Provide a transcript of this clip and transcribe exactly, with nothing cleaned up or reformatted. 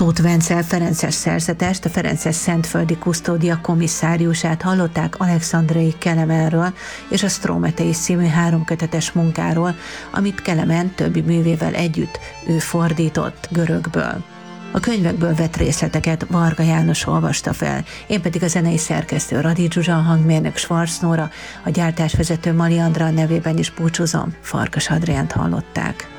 Tóth Vencel ferences szerzetest, a ferences szentföldi kusztódia komisszáriusát hallották Alexandrai Kelemenről és a Strometheis című háromkötetes munkáról, amit Kelemen többi művével együtt ő fordított görögből. A könyvekből vett részleteket Varga János olvasta fel, én pedig a zenei szerkesztő Radi Zsuzsa, a hangmérnök Schwarz Nóra, a gyártásvezető Mali Andrán nevében is búcsúzom, Farkas Adriánt hallották.